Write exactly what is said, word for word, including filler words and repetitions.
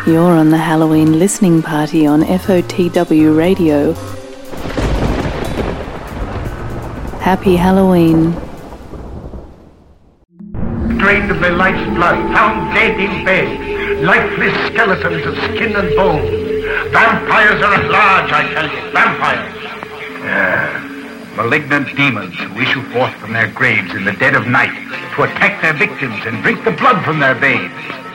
You're on the Halloween listening party on F O T W Radio. Happy Halloween. Drained of their life's blood, found dead in bed, lifeless skeletons of skin and bone. Vampires are at large, I tell you, vampires. Yeah. Malignant demons who issue forth from their graves in the dead of night to attack their victims and drink the blood from their veins.